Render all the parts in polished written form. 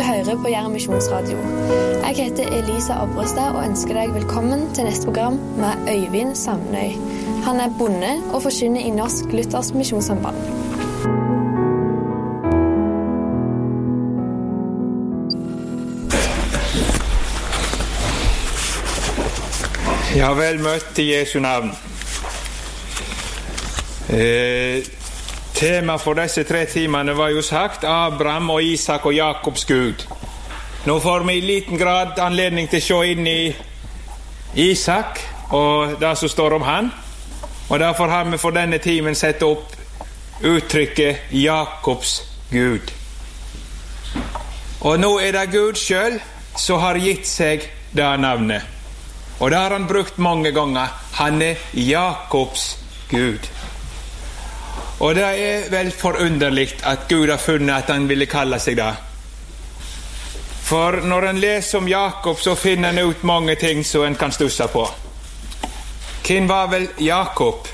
hører på Jæren Misjonsradio. Jeg heter Elisa Obrestad og ønsker deg velkommen til neste program med Øyvind Samnøy. Han er bonde og forkynner i Norsk Luthersk Misjonssamband. Ja, vel møtt i Jesu navn. Tema for disse 3 timene var jo sagt Abraham og Isak og Jakobs Gud. Nå får vi i liten grad anledning til å se inn i Isak og det som står om han. Og derfor har vi for denne timen sett opp uttrykket Jakobs Gud. Og nå er det Gud selv som har gitt seg det navnet. Og det har han brukt mange ganger. Han er Jakobs Gud. Og det er vel forunderligt at Gud har funnet at han ville kalle seg det. For når en leser om Jakob, så finner en ut mange ting som en kan stusse på. Hvem var vel Jakob?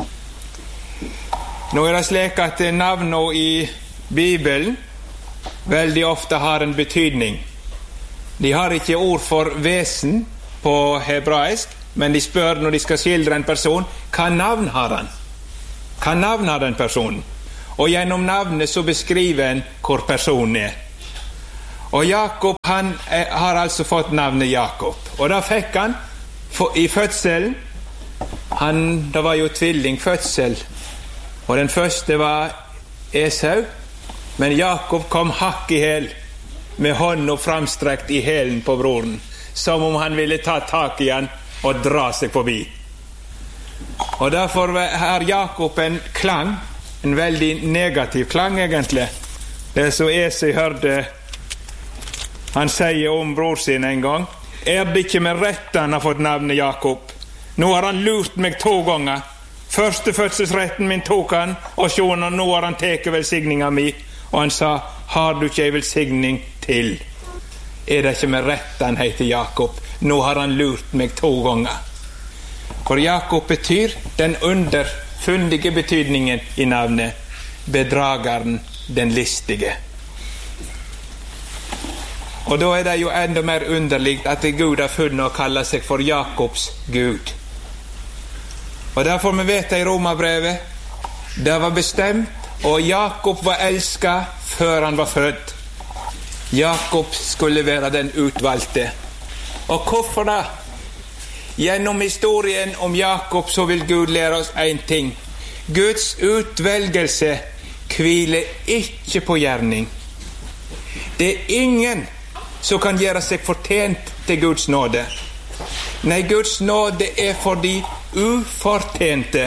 Nå er det slik at navnene i Bibelen veldig ofte har en betydning. De har ikke ord for vesen på hebraisk, men de spør når de skal skildre en person, hva navn har han? Hva navn har den personen? Og gjennom navnet så beskriver en hvor personen er. Og Jakob, han har altså fått navnet Jakob. Og da fikk han i fødselen, det var jo tvillingfødsel, og den første var Esau, men Jakob kom hakk i hæl med hånden framstrekt i hælen på broren, som om han ville ta tak i han og dra seg forbi. Og derfor har Jakob en klang, en veldig negativ klang egentlig. Det som Esau hørte, han sier om bror sin en gang, det ikke med rette han har fått navnet Jakob? Nå har han lurt meg 2 ganger. Første fødselsretten min tok han, og sjån, nå har han teket velsigninga mi. Og han sa, har du ikke en velsigning til? Det ikke med rette han heter Jakob? Nå har han lurt meg 2 ganger. For Jakob betyr den underfundige betydningen i navnet, bedrageren, den listige. Og da er det jo enda mer underligt at Gud har funnet å kalle seg for Jakobs Gud. Og derfor vi vet i Romerbrevet, det var bestemt, og Jakob var elsket før han var født. Jakob skulle være den utvalgte. Og hvorfor da? Gjennom historien om Jakob så vil Gud lære oss en ting. Guds utvelgelse hviler ikke på gjerning. Det er ingen som kan gjøre seg fortjent til Guds nåde. Nei, Guds nåde er for de ufortjente.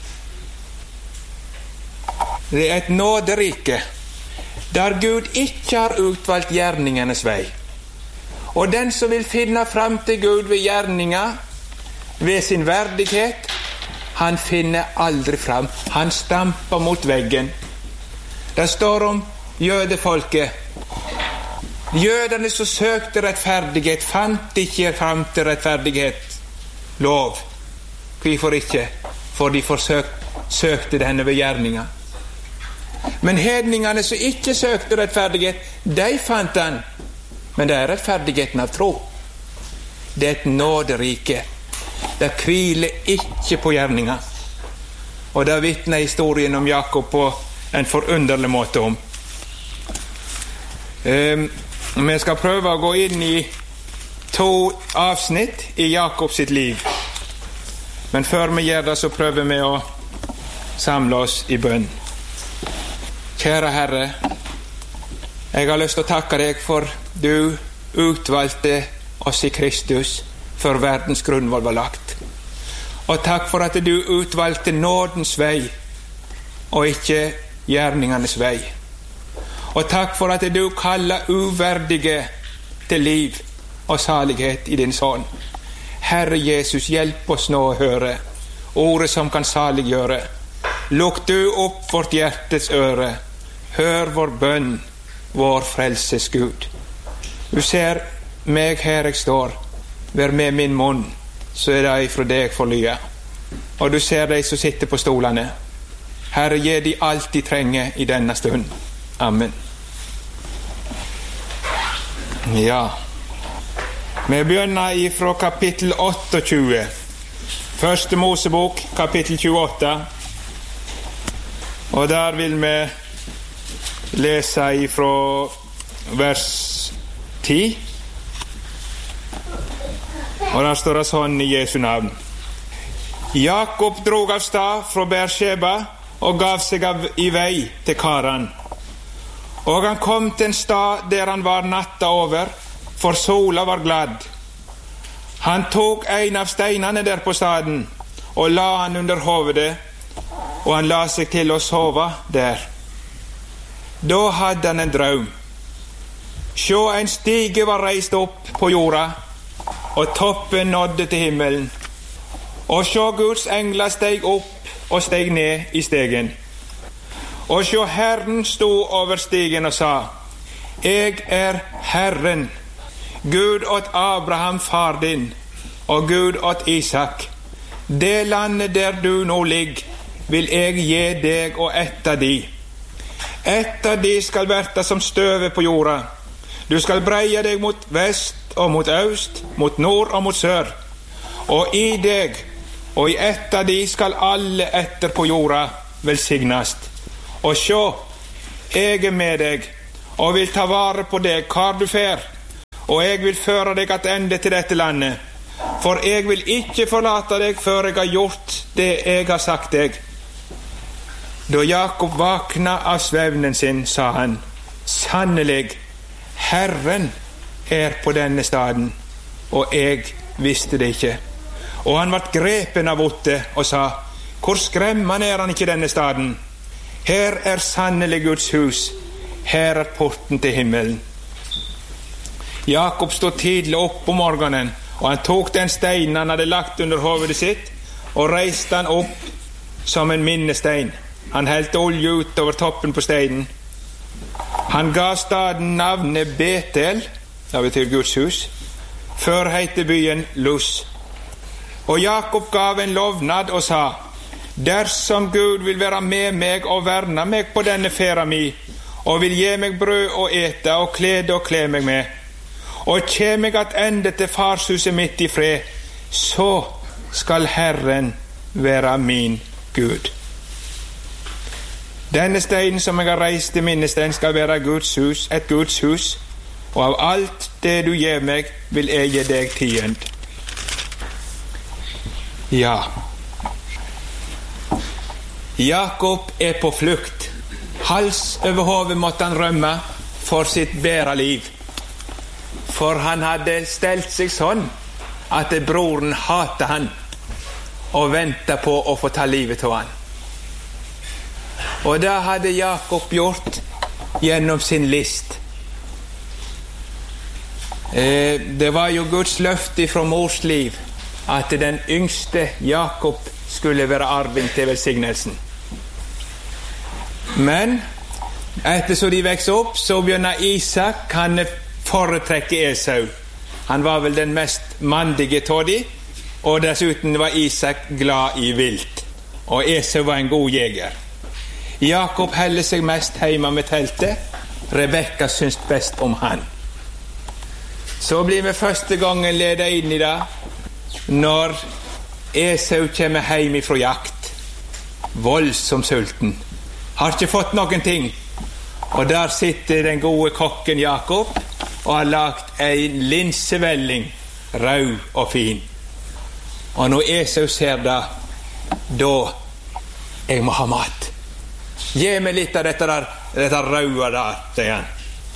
Det er et nåderike der Gud ikke har utvalgt gjerningenes vei. Og den som vil finne frem til Gud ved gjerninga, ved sin verdighet, han finner aldri frem. Han stamper mot veggen. Det står om jødefolket. Jødene som søkte rettferdighet fant ikke frem til rettferdighet. Lov. Hvorfor ikke? For de søkte denne ved gjerninga. Men hedningene som ikke søkte rettferdighet, de fant han. Men det er rettferdigheten av tro. Det er et nåderike. Det hviler ikke på gjerninga. Og det vitner historien om Jakob på en forunderlig måte om. Vi skal prøve å gå inn i 2 avsnitt i Jakobs sitt liv. Men før vi gjør det, så prøver vi å samle oss i bønn. Kjære Herre, jeg har lyst til å takke deg for du utvalgte oss i Kristus før verdens grunnvoll var lagt. Og takk for at du utvalgte nådens vei og ikke gjerningenes vei. Og takk for at du kaller uverdige til liv og salighet i din sønn. Herre Jesus, hjelp oss nå å høre ordet som kan saliggjøre. Lukk du opp vårt hjertets øre. Hør vår bønn, vår frelses Gud. Du ser meg her jeg står. Vær med min munn, så er det ifra deg for lye. Og du ser de som sitter på stolene. Herre, gi de alt de trenger i denne stund. Amen. Ja, vi begynner ifra kapittel 28. Første Mosebok, kapittel 28. Og der vil vi lese ifra vers 10. Og der står det sånn i Jesu navn. Jakob drog av stad fra Beersheba og gav seg i vei til Karan. Og han kom til en stad der han var natta over, for sola var glad. Han tok en av steinene der på staden og la han under hovedet, og han la seg til å sove der. Da hadde han en drøm. Sjå, en stige var reist opp på jorda, og toppen nådde til himmelen. Og sjå, Guds engler steg opp og steg ned i stegen. Og sjå, Herren stod over stigen og sa: Jeg er Herren, Gud åt Abraham far din, og Gud åt Isak. Det landet der du nå ligger, vil jeg gi deg og ett av de. Ett av de skal verta som støvet på jorda. Du skal breie deg mot vest og mot øst, mot nord og mot sør. Og i deg og i ett av de skal alle etter på jorda velsignast. Og sjå, jeg er med deg, og vil ta vare på deg hvor du fer, og jeg vil føre deg attende til dette landet. For jeg vil ikke forlate deg før jeg har gjort det jeg har sagt deg. Da Jakob vakna av svevnen sin, sa han: Sannelig, Herren er på denne staden, og jeg visste det ikke. Og han ble grepen av otte og sa: Hvor skremmende er han ikke denne staden? Her er sannelig Guds hus, her er porten til himmelen. Jakob stod tidlig opp om morgenen, og han tok den steinen han hadde lagt under hovedet sitt, og reiste han opp som en minnestein. Han helte olje ut over toppen på steinen. Han gav staden navnet Betel, det betyr Guds hus. Før heite byen Luz. Og Jakob gav en lovnad og sa: Dersom Gud vil være med meg og verne meg på denne ferda mi, og vil gi meg brød å ete og klede å kle meg med, og kjem jeg attende til farshuset mitt i fred, så skal Herren være min Gud. Denne steinen som jeg har reist til minnestein skal være Guds hus, et Guds hus, og av alt det du gir meg, vil jeg gi deg tiend. Ja, Jakob er på flukt. Hals over hodet måtte han rømme for sitt bedre liv. For han hadde stelt seg sånn at broren hatet han og ventet på å få ta livet av han. Og det hadde Jakob gjort gjennom sin list. Det var jo Guds løfte fra mors liv at den yngste Jakob skulle være arving til velsignelsen. Men etter så de vekste opp, så begynner Isak han foretrekke Esau. Han var vel den mest mandige av de, og dessuten var Isak glad i vilt, og Esau var en god jeger. Jakob heller seg mest hjemme med teltet. Rebekka syntes best om han. Så blir vi første gangen ledet inn i det når Esau kommer hjem fra jakt, voldsomt sulten, har ikke fått noen ting, og der sitter den gode kokken Jakob og har lagt en linsevelling, rød og fin. Og når Esau ser det, da jeg må ha mat. Gi meg litt av dette røde der, sier han.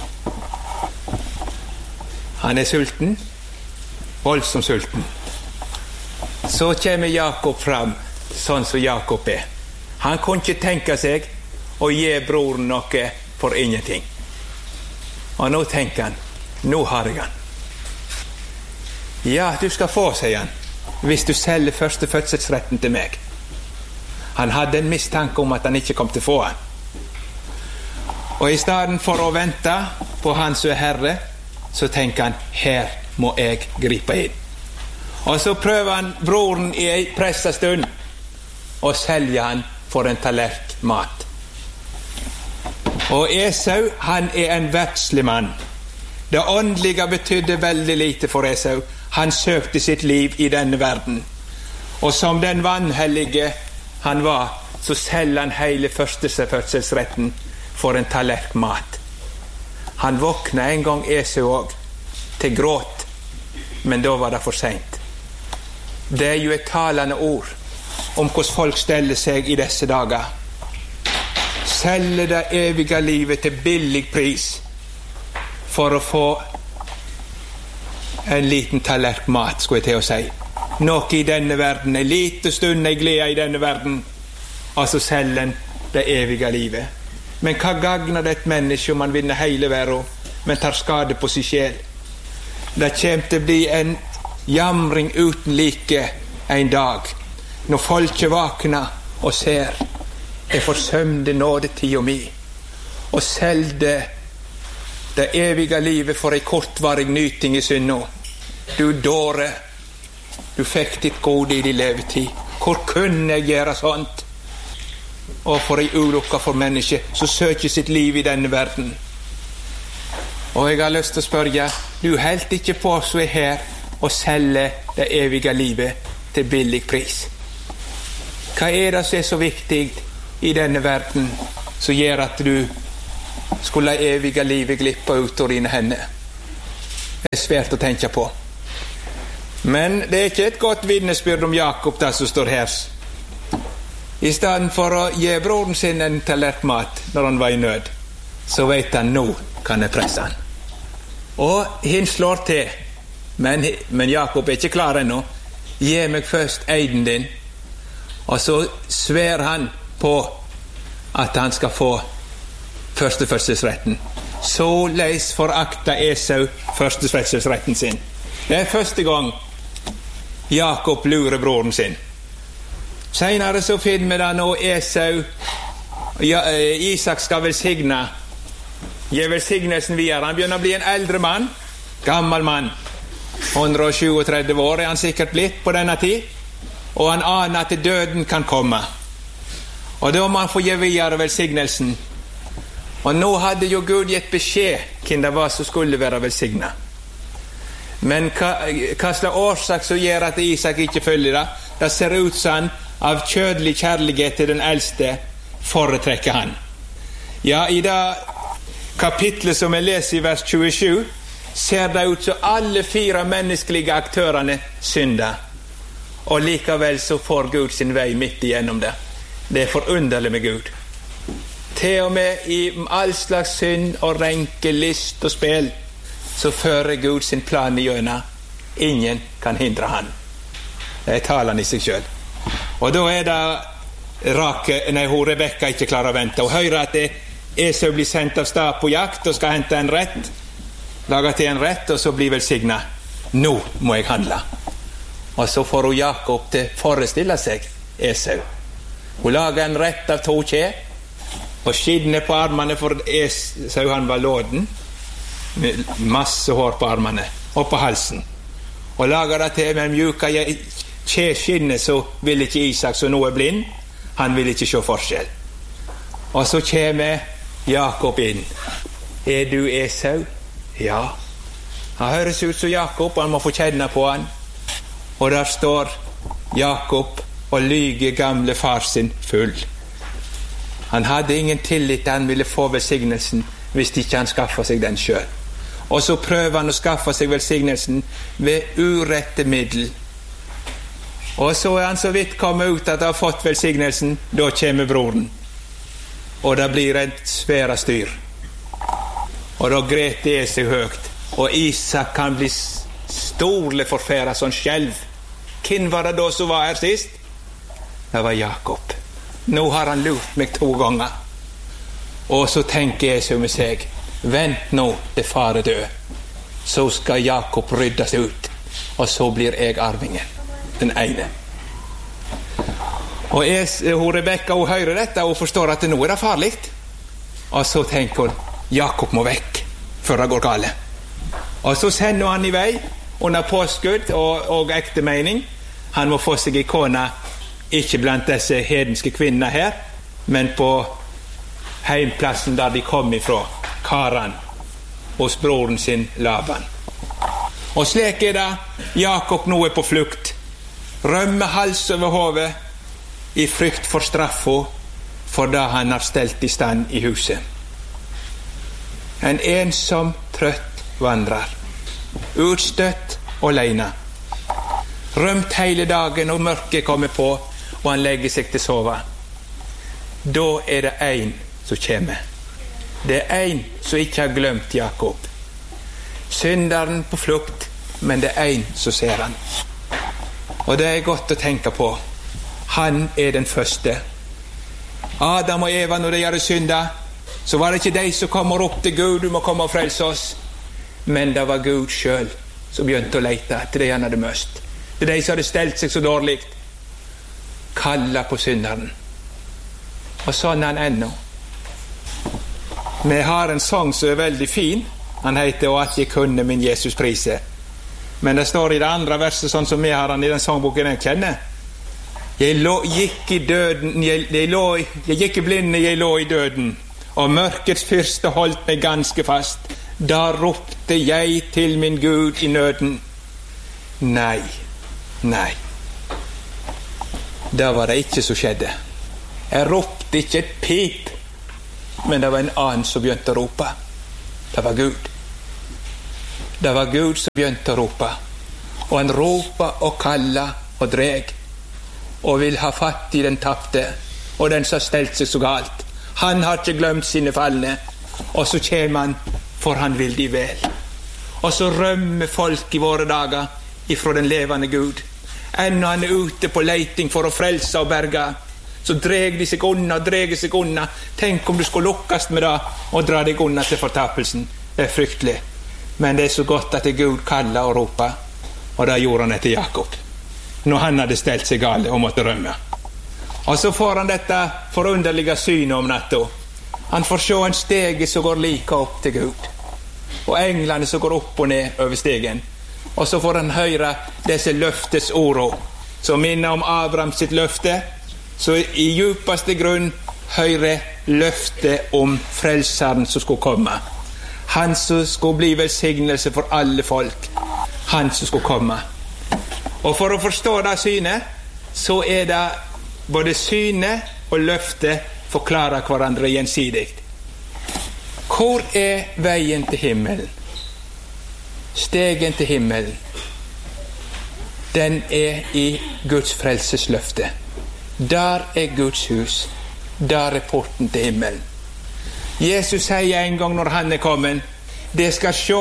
Han er sulten, voldsomt sulten. Så kommer Jakob fram, sånn som Jakob er. Han kunne ikke tenke seg å gi broren noe for ingenting. Og nå tenker han, nå har jeg han. Ja, du skal få, sier han, hvis du selger første fødselsretten til meg. Han hadde en mistanke om at han ikke kom til å få han. Og i stedet for å vente på han som er herre, så tenker han, her må jeg gripe inn. Og så prøver han broren i en presset stund og selger han for en tallerk mat. Og Esau, han er en verdslig mann. Det åndelige betydde veldig lite for Esau. Han søkte sitt liv i denne verden. Og som den vanhellige han var, så selger han hele førstefødselsretten for en tallerk mat. Han våkna en gang, Esau også, til gråt, men da var det for sent. Det er jo et talende ord om hvordan folk steller seg i disse dager. Selger det evige livet til billig pris for å få en liten tallerk mat, skulle jeg til å si. Noe i denne verden, en liten stund er glede i denne verden, og så selger en det evige livet. Men hva gagner det et menneske om man vinner hele verden, men tar skade på sin sjel? Det kommer til å bli en jamring uten like en dag, når folket vakner og ser jeg forsømte nådetid og mi, og selgte det evige livet for en kortvarig nyting i synda. Du dåre, du fikk ditt gode i din levetid. Hvor kunne jeg gjøre sånt? Og for en ulykke for mennesket som søker sitt liv i denne verden. Og jeg har lyst til å spørre, du helt ikke på så er her og selger det evige livet til billig pris. Hva er det som er så viktig i denne verden som gjør at du skulle la evige livet glippe ut av dine hender? Det er svært å tenke på. Men det er ikke et godt vitnesbyrd om Jakob det som står her. I stedet for å gi broren sin en tallerk mat når han var i nød, så vet han nå kan jeg presse han. Og hin slår til, men Jakob er ikke klar ennå. Gi meg først eiden din. Og så sver han på at han skal få førstefødselsretten. Såleis forakta Esau førstefødselsretten sin. Det er første gang Jakob lurer broren sin. Senere så finner vi da nå Esau, Isak skal velsigne, gi velsignelsen videre. Han begynner å bli en eldre mann, gammel mann. 137 år er han sikkert blitt på denne tid, og han aner at døden kan komme. Og da må han få gi videre velsignelsen. Og nå hadde jo Gud gitt beskjed hvem det var som skulle være velsignet. Men hva slags årsak som gjør at Isak ikke følger det? Det ser ut som han av kjødelig kjærlighet til den eldste foretrekker han. Ja, i det kapitlet som jeg leser i vers 27, ser det ut som alle 4 menneskelige aktørene synder. Og likevel så får Gud sin vei midt igjennom det. Det er forunderlig med Gud. Til og med i all slags synd og renke, list og spil, så fører Gud sin plan igjennom. Ingen kan hindre han. Det er talen i seg selv. Og da er det Rebekka ikke klarer å vente, og hører at Esau blir sendt av stad på jakt og skal hente en rett, lage til en rett, og så blir velsignet. Nå må jeg handle. Og så får hun Jakob til å forestille seg Esau. Hun lager en rett av 2 kje, og skinner på armene, for Esau han var låden, med masse hår på armene, og på halsen. Og lager det til med mjuka kjeskinnet, så vil ikke Isak, som nå er blind, han vil ikke se forskjell. Og så kommer Jakob inn. Er du Esau? Ja. Han høres ut som Jakob, han må få kjenne på han. Og der står Jakob og lyger gamle far sin full. Han hadde ingen tillit, han ville få velsignelsen hvis ikke han skaffa seg den selv. Og så prøver han å skaffe seg velsignelsen ved urette middel. Og så er han så vidt kommet ut at han har fått velsignelsen, da kommer broren. Og det blir et svære styr. Og da gret Esau høgt, og Isak kan bli storlig forfæret sånn skjelv. Hvem var det da som var her sist? Det var Jakob. Nå har han lurt meg 2 ganger. Og så tenker Esau med seg, vent nå til far er død, så skal Jakob ryddes ut, og så blir jeg arvingen, den ene. Og Rebekka, hun hører dette, og forstår at nå er det farlig. Og så tenker hun, Jakob må vekk, før det går gale. Og så sender han i vei, under påskudd og ekte mening. Han må få seg i kona, ikke blant disse hedenske kvinnerne her, men på heimplassen der de kom ifra, Karan. hos broren sin Laban. Og slik det Jakob nå på flukt, rømmer hals over hodet i frykt for straffa for det han har stelt i stand i huset. En ensom, trøtt vandrer, utstøtt og alene. Rømt hele dagen og mørket kommer på, og han legger seg til sove. Da det en som kommer. Det en som ikke har glemt Jakob. Synderen på flukt, men det en som ser han. Og det godt å tenke på. Han den første. Adam og Eva, når de hadde syndet, så var det ikke de som kom og ropte Gud, du må komme og frelse oss. Men det var Gud selv som begynte å lete etter det han hadde møst. Det de som hadde stelt seg så dårlig. Kalla på synderen. Og sånn han ennå. Vi har en sang som veldig fin. Han heter «Og at jeg kunne min Jesus prise». Men det står i det andre verset, sånn som vi har han i den sangboken jeg kjenner. Jeg gikk i døden, jeg gikk i blinde, jeg lå i døden, og mørkets fyrste holdt meg ganske fast. Da ropte jeg til min Gud i nøden. Nei, nei. Det var det ikke som skjedde. Jeg ropte ikke et pip, men det var en annen som begynte å rope. Det var Gud. Det var Gud som begynte å rope. Og han ropa og kalla og dreg, og vil ha fatt i den tapte, og den som har stelt seg så galt. Han har ikke glemt sine falne, og så kommer han, for han vil de vel. Og så rømmer folk i våre dager ifra den levende Gud. Ennå han ute på leiting for å frelse og berge, så dreg de seg unna, dreger seg unna. Tenk om du skulle lukkast med det, og dra deg unna til fortapelsen. Det fryktelig. Men det så godt at Gud kaller og roper, og det gjorde han etter Jakob, når han hadde stelt seg gale og måtte rømme. Og så får han dette forunderlige synet om natta. Han får se en stege som går like opp til Gud, og englene som går opp og ned over stegen. Og så får han høre disse løftes ord, som minner om Abraham sitt løfte, så i djupeste grunn høre løftet om frelseren som skulle komme. Han som skulle bli velsignelse for alle folk. Han som skulle komme. Og for å forstå det synet, så det både synet og løftet forklarer hverandre gjensidig. Hvor veien til himmelen? Stegen til himmelen. Den i Guds frelsesløfte. Der Guds hus. Der porten til himmelen. Jesus sier en gang når han kommet, det skal se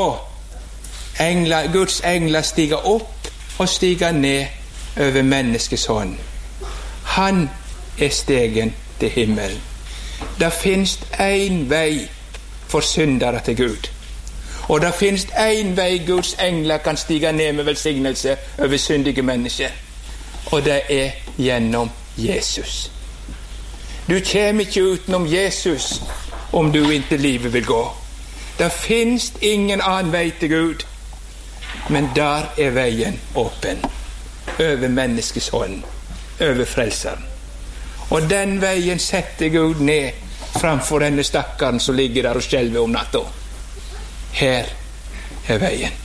Guds engler stiga opp og stiga ned over menneskets hånd. Han stegen til himmelen. Det finnes en vei for syndere til Gud. Og det finnes en vei Guds engler kan stiga ned med velsignelse over syndige mennesker. Og det gjennom Jesus. Du kommer ikke utenom Jesus om du ikke livet vil gå. Det finnes ingen annen vei til Gud. Men der veien åpen. Over menneskets hånd. Over frelseren. Og den veien setter Gud ned framfor denne stakkaren som ligger der og skjelver om natta. Her veien.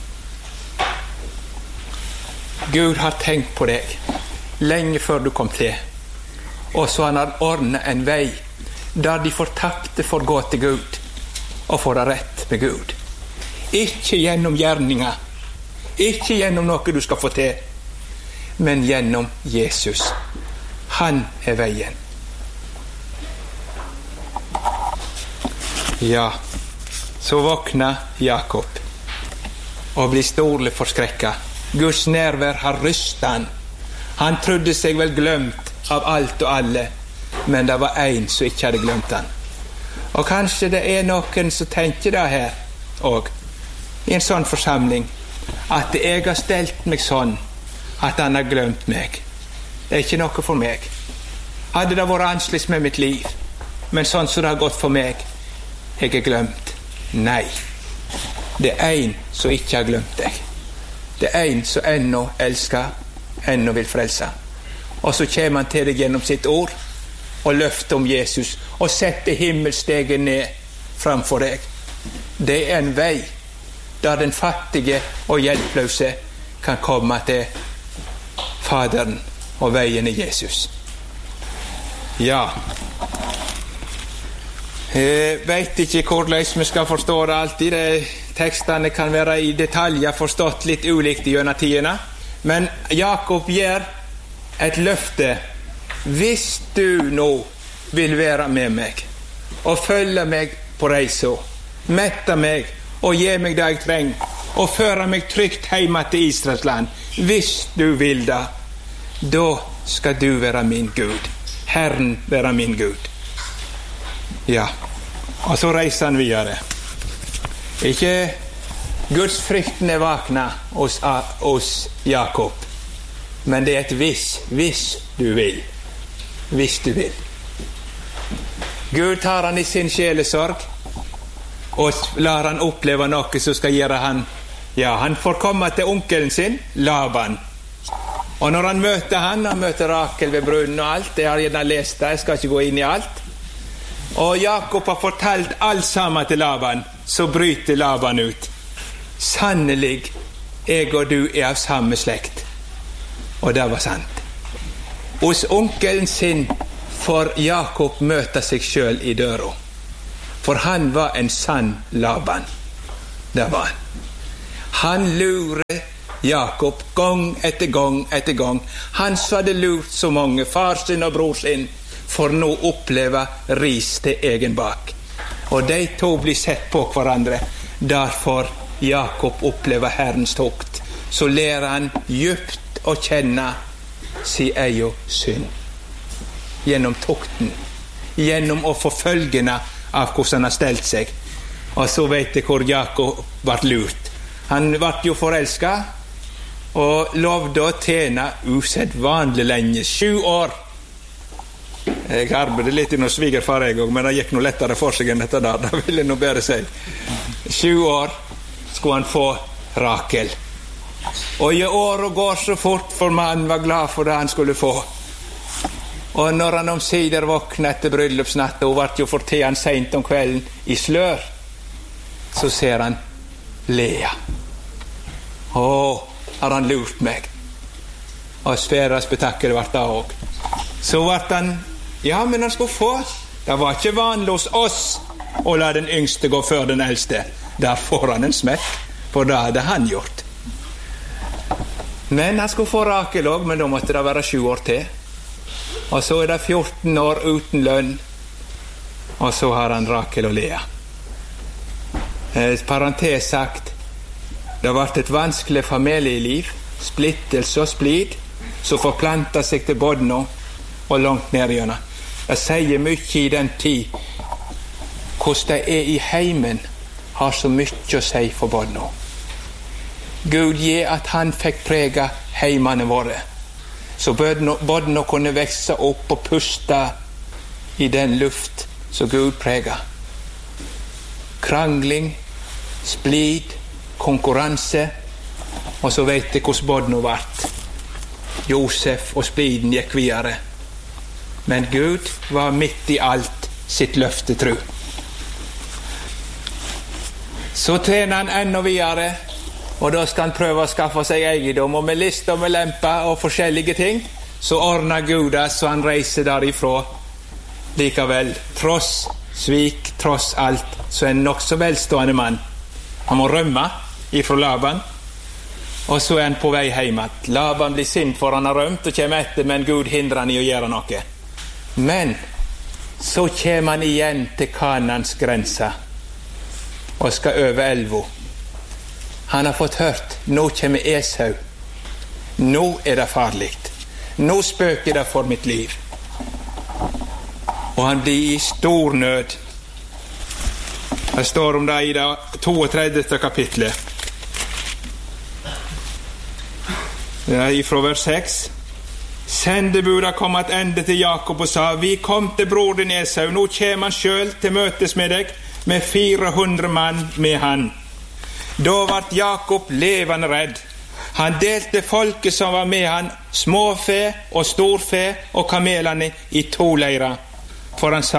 Gud har tenkt på deg lenge før du kom til. Og så han har ordnet en vei der de fortapte får gå til Gud og får det rett med Gud. Ikke gjennom gjerninger, ikke gjennom noe du skal få til, men gjennom Jesus. Han veien. Ja, så våkna Jakob og blir storlig forskrekka. Guds nærvær har rystet han. Han trodde seg vel glemt av alt og alle, men det var en som ikke hadde glemt han. Og kanskje det noen som tenker det her og i en sånn forsamling, at jeg har stelt meg sånn at han har glemt meg. Det ikke noe for meg. Hadde det vært annerledes med mitt liv, men sånn som det har gått for meg, jeg glemt. Nei, det en som ikke har glemt deg. Det en som ennå elsker, ennå vil frelse. Og så kommer han til deg gjennom sitt ord og løfter om Jesus og setter himmelstegen ned framfor deg. Det en vei der den fattige og hjelpløse kan komme til Faderen og veien i Jesus. Ja, jeg vet ikke hvordan vi skal forstå det alltid. Tekstene kan være i detaljer forstått litt ulikt gjennom tidene. Men Jakob gjør et løfte. Hvis du nå vil være med meg og følge meg på reisa, mette meg og gi meg det jeg trenger, og føre meg trygt hjemme til Israels land, hvis du vil det, da skal du være min Gud. Herren være min Gud. Ja, og så reiser han videre. Ikke Guds frykten vakna hos Jakob, men det et hvis du vil. Hvis du vil. Gud tar han i sin sjelesorg og lar han oppleve noe som skal gjøre han. Ja, han får komme til onkelen sin, Laban. Og når han møter Rakel ved brunnen og alt, jeg har gjerne lest det, jeg skal ikke gå inn i alt. Og Jakob har fortalt alt sammen til Laban, så bryter Laban ut. Sannelig, jeg og du er av samme slekt. Og det var sant. Hos onkelen sin får Jakob møte seg selv i døra. For han var en sann Laban. Det var han. Han lurer Jakob gang etter gang etter gang. Han som hadde lurt så mange, far sin og bror sin, for nå oppleve ris til egen bak. Og de to blir sett på hverandre. Derfor Jakob opplever Herrens tukt. Så lærer han djupt å kjenne sin egen synd. Gjennom tukten. Gjennom å få følgene av hvordan han har stelt seg. Og så vet jeg hvor Jakob ble lurt. Han ble jo forelsket, og lovde å tjene usedvanlig lenge. 7 år. Jeg arbeidet litt i noe svigerfar jeg også, men det gikk noe lettere for seg enn dette der. Det ville jeg noe bedre si. 7 år skulle han få Rakel. Og i året går så fort, for mannen var glad for det han skulle få. Og når han omsider våkner etter bryllupsnatt, og ble jo fortid han sent om kvelden i slør, så ser han Lea. Har han lurt meg? Og svære spetakkel ble det også. Så ble han, ja, men han skulle få. Det var ikke vanlig hos oss å la den yngste gå før den eldste. Der får han en smekk, for det hadde han gjort. Men han skulle få Rakel også, men da måtte det være 7 år til. Og så er det 14 år uten lønn, og så har han Rakel og Lea. Parentes sagt, det har vært et vanskelig familieliv, splittelse og splid, som forplanter seg til bodna og langt ned igjennom. Det sier mye i den tid, hvordan det er i heimen, har så mye å si for bodna. Gud gir at han fikk prege heimene våre, så bodna kunne vekse opp og puste i den luft som Gud preger. Krangling, splid, konkurranse, og så vet jeg hvordan bodna vart. Josef og spliden gikk videre. Men Gud var midt i alt sitt løfte tro. Så tjener han enda videre, og da skal han prøve å skaffe seg eiendom, og med list og med lemper og forskjellige ting, så ordner Gud det, så han reiser derifra. Likevel, tross svik, tross alt, så er han nok så velstående mann. Han må rømme ifra Laban, og så er han på vei hjem. Laban blir sint for han har rømt og kommer etter, men Gud hindrer han i å gjøre noe. Men så kommer han igjen til Kanans grense og skal over elva. Han har fått hørt, nå kommer Esau. Nå er det farlig. Nå spøker det for mitt liv. Og han blir i stor nød. Det står om det i det 32. kapitlet. Det er fra vers 6. Sendebudet kom attende til Jakob og sa, vi kom til bror din Esau, nå kommer han selv til møtes med deg, med 400 mann med han. Da ble Jakob levende redd. Han delte folket som var med han, småfe og storfe og kamelene i 2 leirer. For han sa,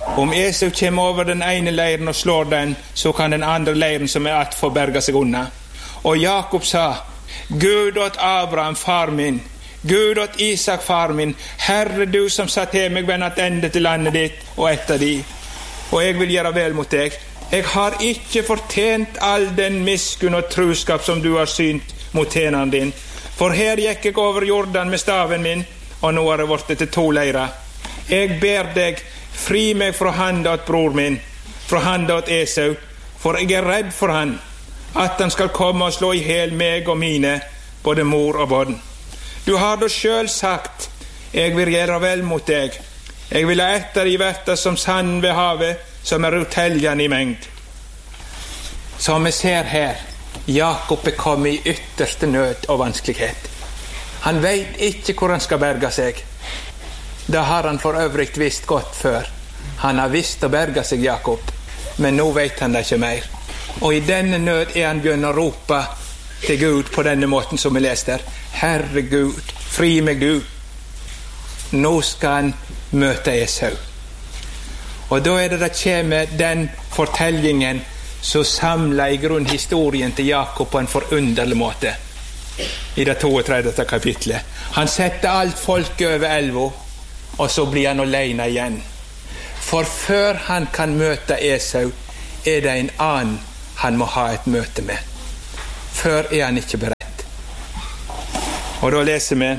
Om Esau kommer over den ene leiren og slår den, så kan den andre leiren som att få berga seg unna. Og Jakob sa, Gud åt Abraham, far min, Gud åt Isak, far min, Herre, du som sa til meg, vend attende til landet ditt og etter de, og jeg vil gjøre vel mot deg. Jeg har ikke fortjent all den miskunn og truskap som du har synt mot tjeneren din. For her gikk jeg over Jordan med staven min, og nå har jeg vært til 2 leirer. Jeg ber deg, fri meg fra handa åt bror min, fra handa åt Esau, for jeg er redd for han, at han skal komme og slå i hel meg og mine, både mor og barn. Du har da selv sagt, jeg vil gjøre vel mot deg. Jeg vil ha etter i verta som sand ved havet, som er uteljende i mengd. Som vi ser her, Jakob er kommet i ytterste nød og vanskelighet. Han vet ikke hvor han skal berge seg. Det har han for øvrig visst godt før. Han har visst å berge seg, Jakob, men nå vet han det ikke mer. Og i denne nød er han begynt å rope til Gud på denne måten som vi leste her. Herre Gud, fri meg du. Nå skal han møte Esau. Og da er det kommer den fortellingen som samler i grunn historien til Jakob på en forunderlig måte. I det 32. kapitlet. Han setter alt folket over elva, og så blir han alene igjen. For før han kan møte Esau, er det en annen han må ha et møte med. Før er han ikke beredt. Og da leser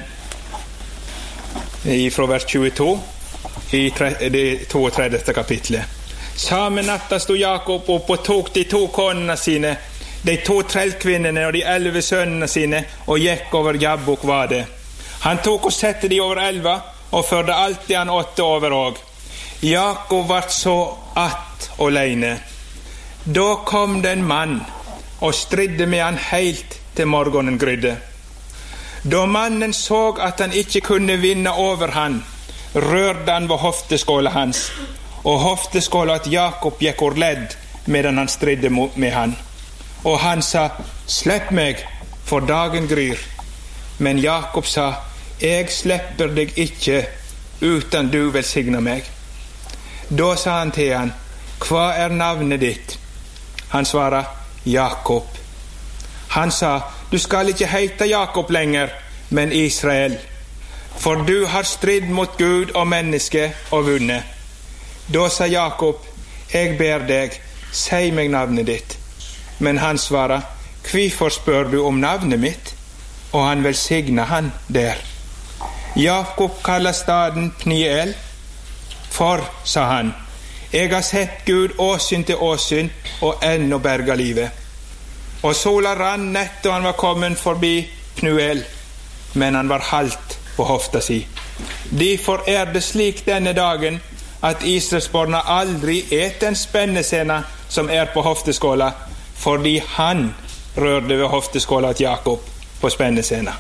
vi fra vers 22 i det 32. kapitlet. Samme natta stod Jakob opp og tok de 2 konene sine, de 2 trellkvinnene og de 11 sønnene sine, og gikk over Jabbok var det. Han tok og sette de over elva, og førte alt det han åtte over òg. Jakob var så att alene. Da kom det en mann og stridde med han helt til morgenen grydde. Da mannen så at han ikke kunne vinne over han, rørte han ved hofteskåla hans, og hofteskåla at Jakob gikk orledd medan han stridde med han. Og han sa, slipp meg, for dagen gryr. Men Jakob sa, jeg slipper deg ikke, uten du velsigner meg. Da sa han til han, hva er navnet ditt? Han svarer, Jakob. Han sa, du skal ikke heite Jakob lenger, men Israel. For du har stridd mot Gud og menneske og vunnet. Da sa Jakob, jeg ber deg, si meg navnet ditt. Men han svarer, hvorfor spør du om navnet mitt? Og han velsigner han der. Jakob kaller staden Pniel, for, sa han, jeg har sett Gud åsyn til åsyn, og ennå berga livet. Og sola rann nett da han var kommet forbi Pniel, men han var halt på hofta si. Derfor er det slik denne dagen, at Israelsborna aldri et en spennescena som er på hofteskåla, fordi han rørte ved hofteskåla til Jakob på spennescena.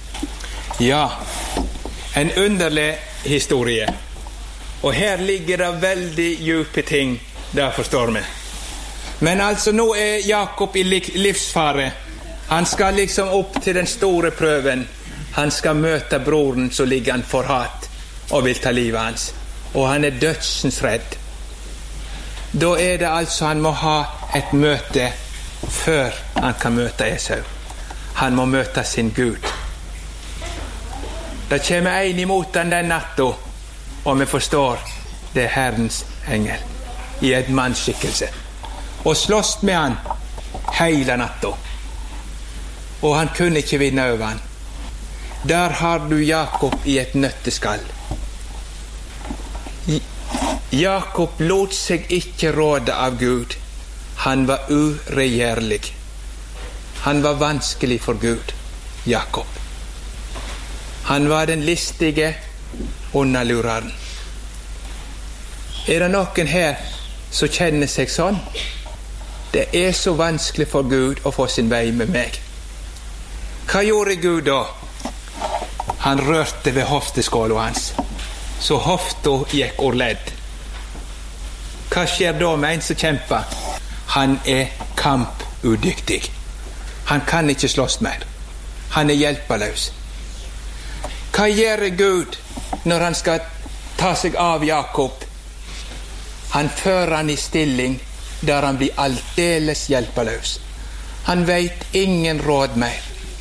Ja, en underlig historie. Og her ligger det veldig djupe ting, der forstår vi. Men altså, nå er Jakob i livsfare. Han skal liksom opp til den store prøven. Han skal møte broren som ligger han for hat og vil ta livet hans. Og han er dødsens redd. Da er det altså han må ha et møte før han kan møte Esau. Han må møte sin Gud. Det kommer en imot han den natta, og vi forstår det er Herrens engel i et mannsskikkelse. Og slåss med han hele natta. Og han kunne ikke vinne over han. Der har du Jakob i et nøtteskall. Jakob lot seg ikke råde av Gud. Han var uregjerlig. Han var vanskelig for Gud, Jakob. Han var den listige underlureren. Er det noen her som kjenner seg sånn? Det er så vanskelig for Gud å få sin vei med meg. Hva gjorde Gud da? Han rørte ved hofteskåla hans, så hofta gikk orledd. Hva skjer da med en som kjemper? Han er kampudyktig. Han kan ikke slåss mer. Han er hjelpeløs. Hva gjør Gud når han skal ta seg av Jakob? Han fører han i stilling der han blir aldeles hjelpeløs. Han vet ingen råd mer.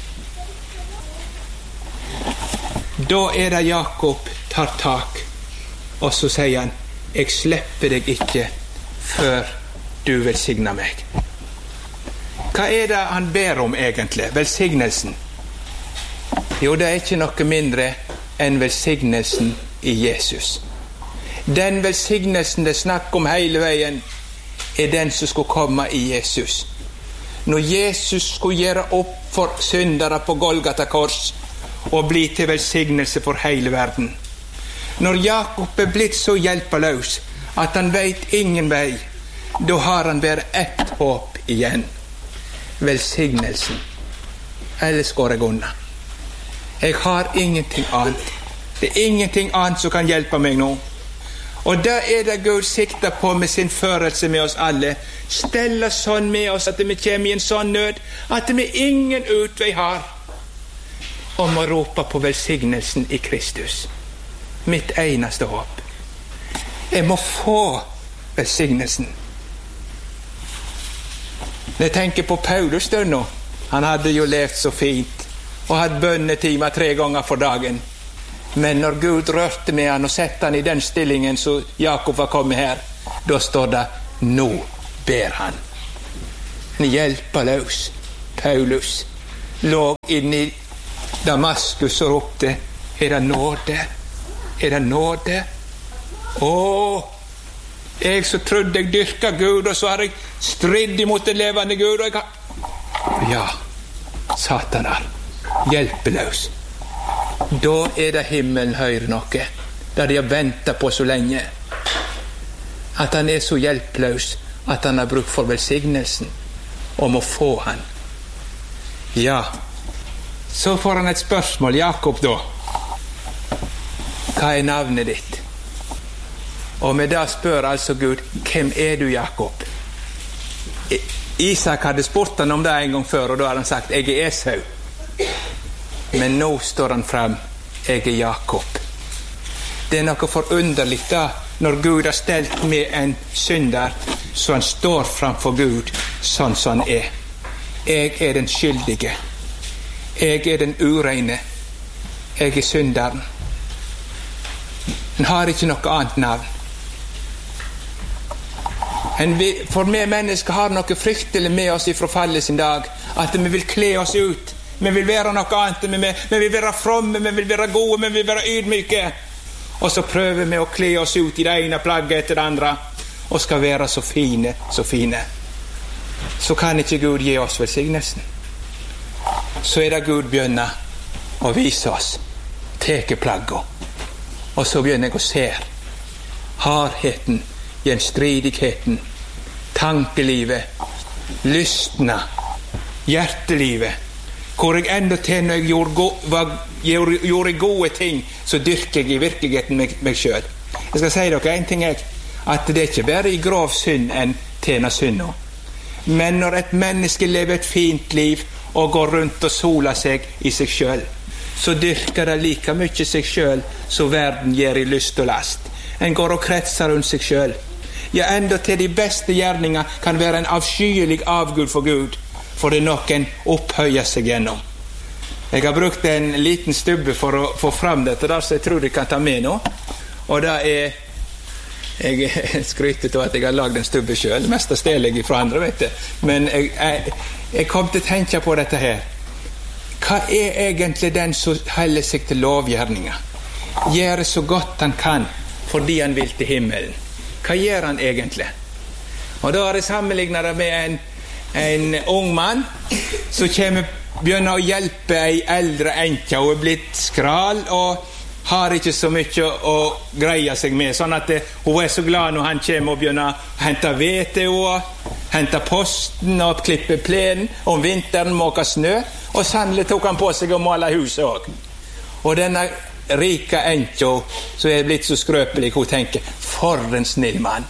Da det Jakob tar tak, og så sier han, jeg slipper deg ikke før du velsigner meg. Hva det han ber om egentlig? Velsignelsen. Jo, det ikke noe mindre enn velsignelsen i Jesus. Den velsignelsen det snakker om hele veien, den som skulle komme i Jesus. Når Jesus skulle gjøre opp for syndere på Golgata kors og bli til velsignelse for hele verden. Når Jakob blitt så hjelpeløs at han vet ingen vei, da har han bare ett håp igjen. Velsignelsen. Ellers går jeg unna. Jeg har ingenting annet. Det ingenting annet som kan hjelpe meg nå. Og da det Gud sikter på med sin førelse med oss alle. Stelle sånn med oss at vi kommer i en sånn nød at vi ingen utvei har. Om å rope på velsignelsen i Kristus. Mitt eneste håp. Jeg må få velsignelsen. Når jeg tenker på Paulus da nå, han hadde jo levd så fint og hatt bønnetimer 3 ganger for dagen. Men når Gud rørte med han og sette han i den stillingen så Jakob var kommet her, da står det, nå ber han. Hjelpeløs Paulus lå inne i Damaskus og ropte, det nåde? Det nåde? Jeg så trodde jeg dyrket Gud, og så har jeg stridd imot den levende Gud, og jeg har... Ja, sataner, hjelpeløs. Da det himmelen hører noe, der de har ventet på så lenge. At han så hjelpeløs, at han har bruk for velsignelsen, om å få han. Ja, så får han et spørsmål, Jakob da. Hva navnet ditt? Og med det spør altså Gud, hvem du, Jakob? Isak hadde spurt han om det en gang før, og da hadde han sagt, jeg Esau. Men nå står han frem, jeg Jakob. Det noe forunderligt da, når Gud har stelt med en synder, så han står framfor Gud, sånn som han Jeg den skyldige. Jeg den ureine. Jeg synderen. Han har ikke noe annet navn. For vi mennesker har noe fryktelig med oss ifra fallet sin dag, at vi vil kle oss ut. Vi vil være noe annet. Vi vil være fromme, vi vil være gode, vi vil være ydmyke. Og så prøver vi å kle oss ut i det ene plagget etter det andre, og skal være så fine, så fine. Så kan ikke Gud gi oss velsignelsen. Så det Gud begynner å vise oss tekeplagget. Og så begynner jeg å se hardheten, gjenstridigheten, tankelivet, lystna, hjertelivet. Hvor jeg enda til når jeg gjorde gode ting, så dyrker jeg i virkeligheten meg selv. Jeg skal si dere en ting, at det ikke bare i grov synd enn tjener synd nå. Men når et menneske lever et fint liv og går rundt og soler seg i seg selv, så dyrker det like mye seg selv som verden gjør i lyst og last. En går og kretser rundt seg selv. Ja, enda til de beste gjerninger kan være en avskyelig avgud for Gud, for det noen opphøyer seg gjennom. Jeg har brukt en liten stubbe for å få fram dette der, så jeg tror jeg kan ta med nå. Og det jeg skryter til at jeg har lagd en stubbe selv, mest stelig fra andre, vet du. Men jeg kom til å tenke på dette her. Hva egentlig den som holder seg til lovgjerninger? Gjør så godt han kan, fordi han vil til himmelen. Hva gjør han egentlig? Og da har jeg sammenlignet det med en ung mann som begynner å hjelpe en eldre enke. Hun blitt skral og har ikke så mye å greie seg med, sånn at hun så glad når han kommer og begynner å hente ved til henne, hente posten og klippe plenen, om vinteren måke snø, og sannelig tok han på seg å male huset også. Og denne rike enke som blitt så skrøpelig, hun tenker, for en snill mann.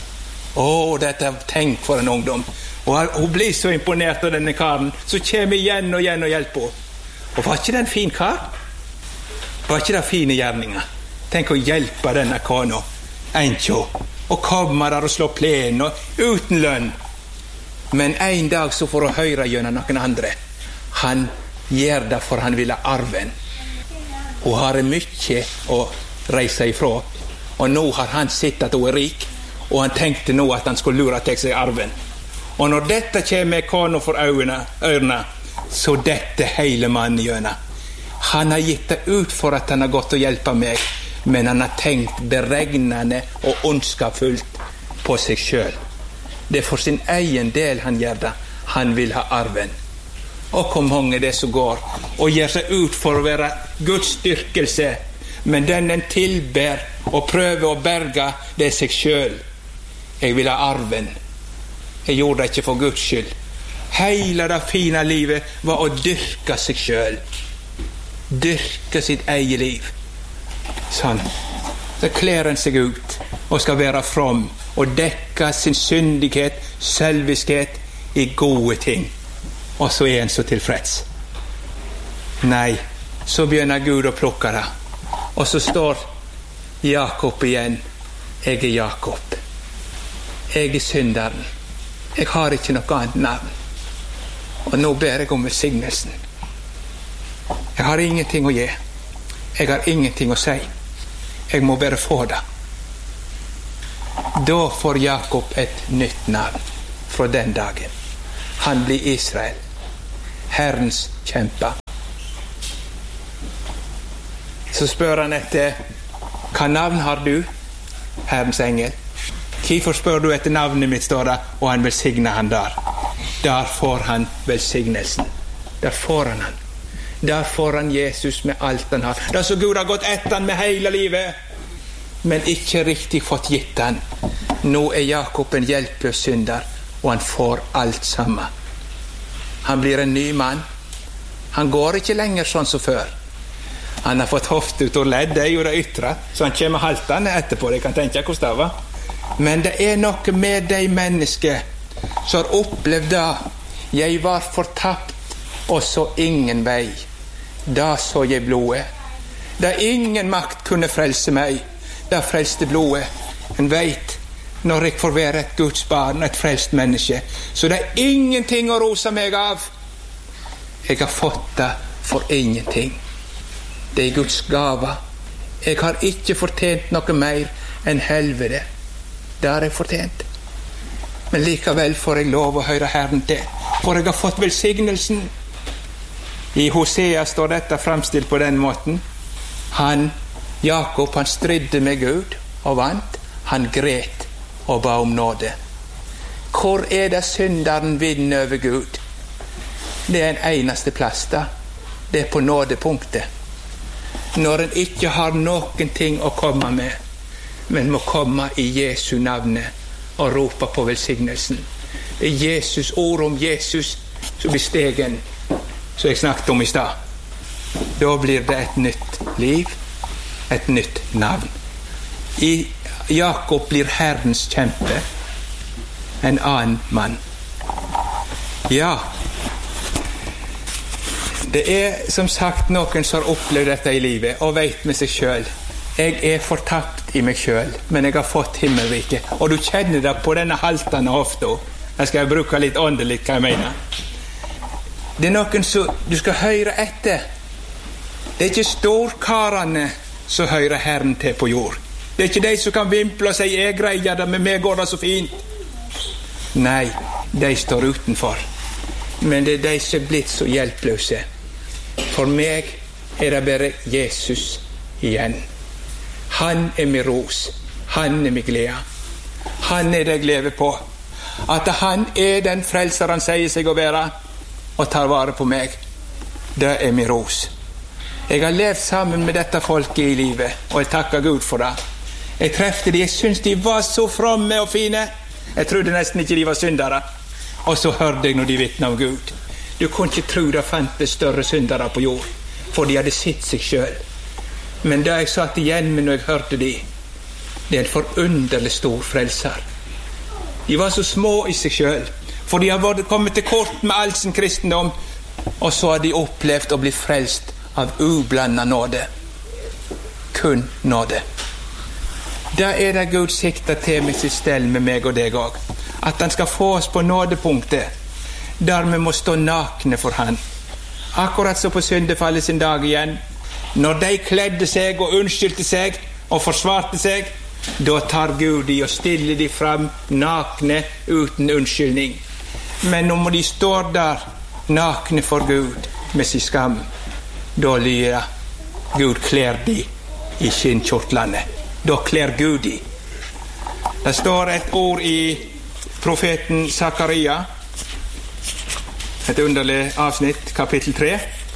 Dette tenk for en ungdom. Og hun blir så imponert av denne karen, så kommer igjen og hjelper henne. Og var ikke det en fin kar? Var ikke det fine gjerninger? Tenk å hjelpe denne kona, enke, og komme der og slå plen og uten lønn. Men en dag så får hun høre gjennom noen andre. Han gjør det for han vil ha arven. Hun har mye å reise ifra, og nå har han sett at hun rik, og han tenkte nå at han skulle lure til seg arven. Og når dette kommer kona for ørene, så dette hele mannen gjennom. Han har gitt det ut for at han har gått og hjelpe meg, men han har tenkt beregnende og ondskapsfullt på seg selv. Det er for sin egen del han gjør det. Han vil ha arven. Og hvor mange det som går og gjør seg ut for å være Guds styrkelse, men den tilber og prøver å berge det seg selv. Jeg vil ha arven. Jeg gjorde det ikke for Guds skyld. Hele det fine livet var å dyrke seg selv. Dyrke sitt eget liv. Sånn. Så kler han seg ut og skal være from og dekke sin syndighet, selviskhet i gode ting. Og så er han så tilfreds. Nei, så begynner Gud å plukke det. Og så står Jakob igjen. Jeg er Jakob. Jeg er synderen. Jeg har ikke noe annet navn. Og nå ber jeg om velsignelsen. Jeg har ingenting å gi. Jeg har ingenting å si. Jeg må bare få det. Da får Jakob et nytt navn fra den dagen. Han blir Israel, Herrens kjempe. Så spør han etter, hva navn har du, Herrens engel? Hvorfor spør du etter navnet mitt, står det, og han velsigner han der. Der får han velsignelsen. Der får han han. Der får han Jesus med alt han har. Det er så Gud har gått etter han med hele livet, men ikke riktig fått gitt han. Nå er Jakob en hjelpløs synder, og han får alt sammen. Han blir en ny mann. Han går ikke lenger sånn som før. Han har fått hofte ut og ledd, det er jo det ytre, så han kommer haltende etterpå. Jeg kan tenke hvordan det var. Men det er noe med de mennesker som har opplevd det. Jeg var fortapt, og så ingen vei. Da så jeg blodet. Da ingen makt kunne frelse meg, da frelste blodet. En vet, når jeg får være et Guds barn, et frelst menneske, så det er ingenting å rose meg av. Jeg har fått det for ingenting. Det er Guds gave. Jeg har ikke fortjent noe mer enn helvete. Det har jeg fortjent. Men likevel får jeg lov å høre Herren til, for jeg har fått velsignelsen. I Hosea står dette fremstilt på den måten. Jakob, han stridde med Gud og vant. Han gret og ba om nåde. Hvor er det synderen vinner over Gud? Det er en eneste plass da. Det er på nådepunktet. Når en ikke har noen ting å komme med, men må komme i Jesu navnet og rope på velsignelsen. Det er Jesus, ord om Jesus, som blir stegen, som jeg snakket om i stad. Da blir det et nytt liv, et nytt navn. I Jakob blir Herrens kjempe, en annen mann. Ja, det er som sagt noen som har opplevd dette i livet og vet med seg selv. Jeg er fortapt i meg selv, men jeg har fått himmelriket. Og du kjenner det på denne haltende hofta. Jeg skal bruke litt åndelig hva jeg mener. Det er noen som du skal høre etter. Det er ikke storkarene som hører Herren til på jord. Det er ikke de som kan vimple og si jeg greier det, men meg går det så fint. Nei, de står utenfor. Men det er de som er blitt så hjelpløse. For meg er det bare Jesus igjen. Han er min ros. Han er min glede. Han er det jeg lever på. At han er den frelser han sier seg å være, og tar vare på meg. Det er min ros. Jeg har levd sammen med dette folket i livet, og jeg takker Gud for det. Jeg trefte de, jeg synes de var så fromme og fine. Jeg trodde nesten ikke de var syndere. Og så hørte jeg når de vittnet om Gud. Du kunne ikke tro det fantes større syndere på jord, for de hadde sett seg selv. Men det jeg satt igjen med når jeg hørte de, det er en forunderlig stor frelser. De var så små i seg selv, for de har kommet til kort med all sin kristendom, og så har de opplevd å bli frelst av ublandet nåde. Kun nåde. Da det Gud sikter til med sitt stell med meg og deg også. At han skal få oss på nådepunktet, der vi må stå nakne for han. Akkurat så på syndefallet sin dag igjen, når de kledde seg og unnskyldte seg og forsvarte seg, da tar Gud de og stiller de fram nakne uten unnskyldning. Men når de står der nakne for Gud med sin skam, da lyder Gud klær de i skinnkjortlene. Da klær Gud de. Det står et ord i profeten Zakaria, et underlig avsnitt, kapittel 3.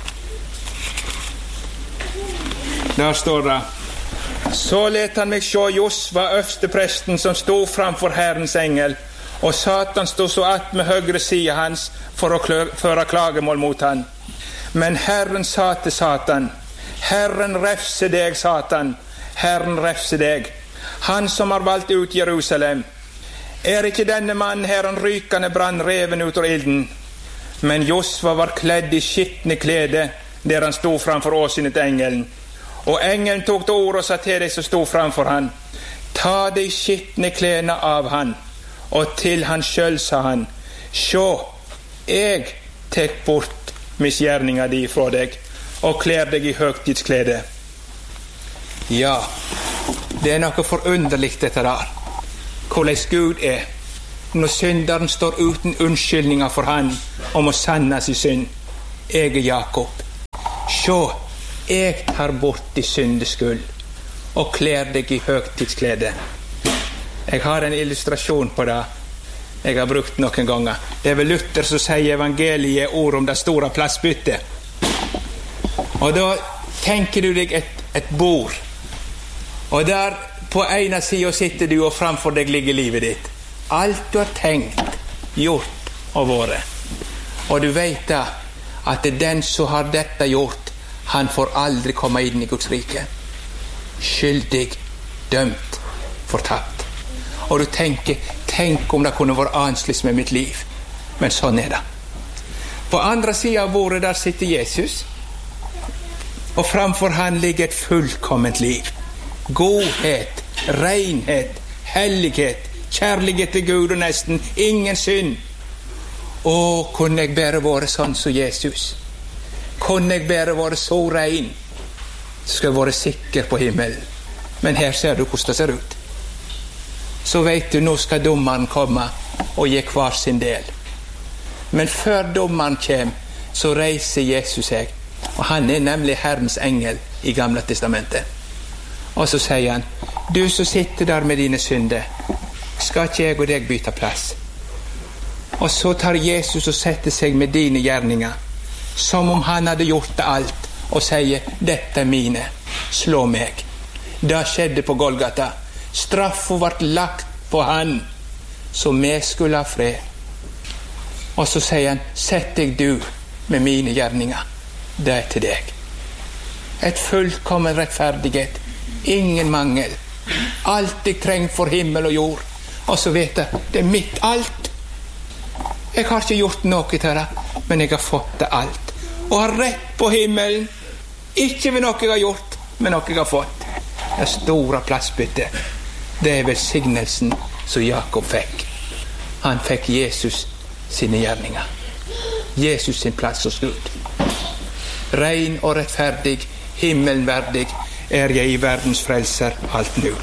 Der står det: Så let han meg se Josva, øverstepresten, som stod framfor Herrens engel, og Satan stod så att med høyre side hans for å føre klagemål mot han. Men Herren sa til Satan: Herren refse deg, Satan, Herren refse deg, han som har valgt ut Jerusalem. Ikke denne mann her en rykende brann reven ut av ilden? Men Josva var kledd i skittne klede der han stod framfor åsynet til engelen. Og engelen tok til ord og sa til de som stod framfor han: Ta de skittne klene av han. Og til han sjøl sa han: Sjå, jeg tek bort misgjerninga di fra deg, og klær deg i høgtidsklede. Ja, det noe forunderlig dette der. Hvordan Gud når synderen står uten unnskyldninger for han og må sanne sin synd. Jeg Jakob. Sjå, jeg tar bort de syndeskyld og klær deg i høgtidsklede. Jeg har en illustrasjon på det jeg har brukt noen ganger. Det vel Luther som sier evangeliet ord om det store plassbyttet. Og da tenker du deg et bord, og der på ene siden sitter du, og framfor deg ligger livet ditt. Alt du har tenkt, gjort og vært. Og du vet da at den som har dette gjort, han får aldri komme inn i Guds rike. Skyldig, dømt, fortapt. Og du tenker, tenk om det kunne vært annerledes med mitt liv. Men sånn det. På andre siden av bordet der sitter Jesus, og framfor han ligger et fullkomment liv. Godhet, renhet, hellighet, kjærlighet til Gud og nesten, ingen synd. Kunne jeg bare være sånn som Jesus? Kunne jeg bare være så ren, så skal jeg være sikker på himmelen. Men her ser du hvordan det ser ut. Så vet du, nå skal dommeren komme og gi hver sin del. Men før dommeren kommer, så reiser Jesus seg, og han nemlig Herrens engel i Gamle testamentet. Og så sier han: Du som sitter der med dine synder, skal ikke jeg og deg bytte plass? Og så tar Jesus og setter seg med dine gjerninger, som om han hadde gjort det alt, og sier: Dette mine, slå meg. Det skjedde på Golgata. Straffen ble lagt på han, så vi skulle ha fred. Og så sier han: Sett deg du med mine gjerninger, det til deg. Et fullkommen rettferdighet, ingen mangel, alt jeg trenger for himmel og jord. Og så vet jeg, det mitt alt. Jeg har ikke gjort noe til det, men jeg har fått det alt, og har rett på himmelen, ikke ved noe jeg har gjort, men noe jeg har fått. Det store plassbyttet, det velsignelsen som Jakob fikk. Han fikk Jesus sine gjerninger, Jesus sin plass hos Gud. Rein og rettferdig, himmelverdig jeg i verdens frelser alt nå.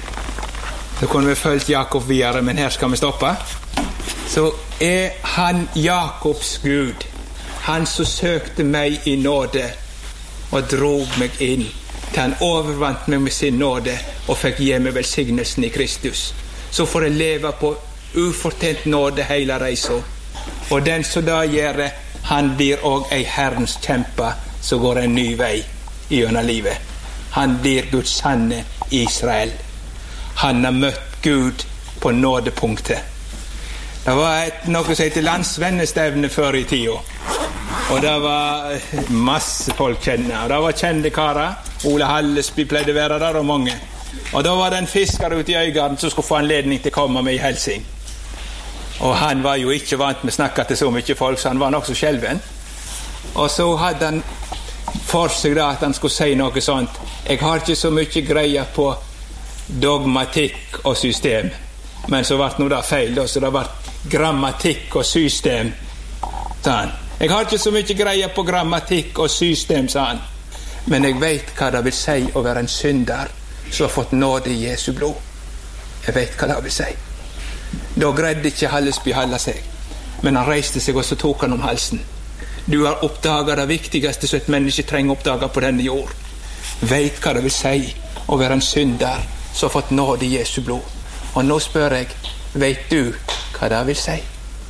Så kunne vi følt Jakob videre, men her skal vi stoppe. Så han Jakobs Gud, han som søkte meg i nåde og drog meg inn til han overvant meg med sin nåde og fikk gi meg velsignelsen i Kristus. Så får jeg leve på ufortjent nåde hele reisen. Og den som da gjør det, han blir også ei Herrens kjempe som går en ny vei gjennom livet. Han blir Guds sanne Israel. Han har møtt Gud på nådepunktet. Det var noe som heter landsvennestevne før i tida. Og det var masse folk kjenne. Og det var kjente karer. Ole Hallesby pleide å være der, og mange. Og da var det en fisker ute i Øygarden som skulle få anledning til å komme med i helsing. Og han var jo ikke vant med å snakke til så mye folk, så han var nok så skjelven. Og så hadde han for seg da at han skulle si noe sånt: Jeg har ikke så mye greie på dogmatikk og system. Men så ble det da feil, så det ble grammatikk og system, sa han. Jeg har ikke så mye greie på grammatikk og system, sa han. Men jeg vet hva det vil si å være en synder som har fått nåde i Jesu blod. Jeg vet hva det vil si. Da greide ikke Hallesby holde seg, men han reiste seg og så tok han om halsen. Du har oppdaget det viktigste som et menneske trenger oppdage på denne jord. Vet hva det vil si å være en synder som har fått nåde i Jesu blod. Og nå spør jeg, vet du hva det vil si?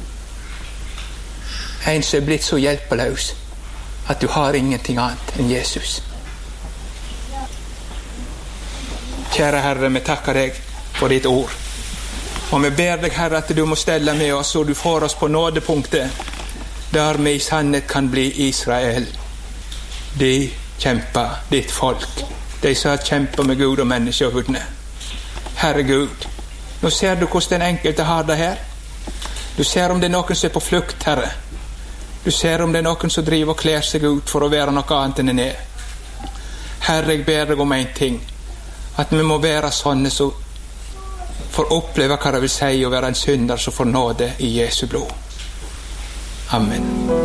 En som er blitt så hjelpeløs at du har ingenting annet enn Jesus. Kjære Herre, vi takker deg for ditt ord. Og vi ber deg, Herre, at du må stelle med oss, og du får oss på nådepunktet, der vi i sannhet kan bli Israel. De kjemper, ditt folk. De som har kjempet med Gud og mennesker og vunnet. Herre Gud, nå ser du hvordan den enkelte har det her. Du ser om det er noen som er på flukt, Herre. Du ser om det er noen som driver og kler seg ut for å være noe annet enn den er. Herre, jeg ber deg om en ting. At vi må være sånne som får oppleve hva det vil si å være en synder som får nåde i Jesu blod. Amen.